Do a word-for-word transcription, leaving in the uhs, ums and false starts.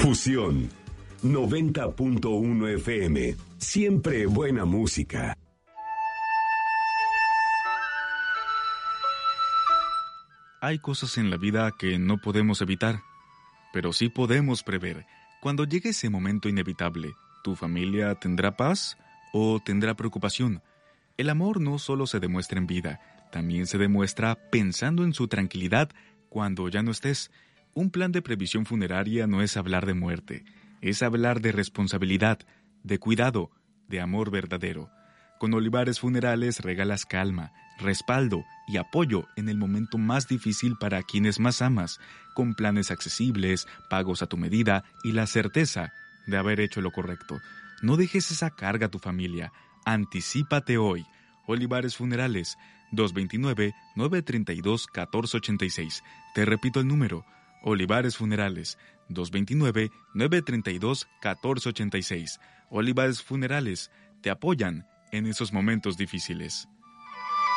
Fusión noventa punto uno F M. Siempre buena música. Hay cosas en la vida que no podemos evitar, pero sí podemos prever. Cuando llegue ese momento inevitable, ¿tu familia tendrá paz o tendrá preocupación? El amor no solo se demuestra en vida, también se demuestra pensando en su tranquilidad cuando ya no estés. Un plan de previsión funeraria no es hablar de muerte, es hablar de responsabilidad, de cuidado, de amor verdadero. Con Olivares Funerales regalas calma, respaldo y apoyo en el momento más difícil para quienes más amas, con planes accesibles, pagos a tu medida y la certeza de haber hecho lo correcto. No dejes esa carga a tu familia. Anticípate hoy. Olivares Funerales, dos dos nueve, nueve tres dos, uno cuatro ocho seis. Te repito el número. Olivares Funerales, dos dos nueve, nueve tres dos, uno cuatro ocho seis. Olivares Funerales te apoyan en esos momentos difíciles.